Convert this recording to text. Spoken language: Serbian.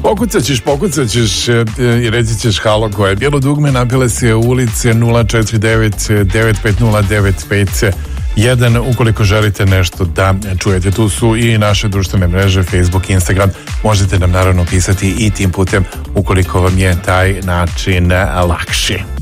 Pokucat ćeš i reći ćeš halo, koje je bilo dugme, napile se ulice 049 950 951 ukoliko želite nešto da čujete. Tu su i naše društvene mreže, Facebook, Instagram. Možete nam naravno pisati i tim putem ukoliko vam je taj način lakši.